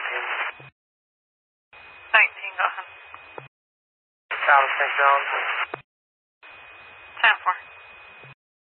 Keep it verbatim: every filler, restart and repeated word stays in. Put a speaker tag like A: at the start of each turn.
A: nineteen.
B: nineteen, go ahead.
A: South Saint John's.
B: ten four.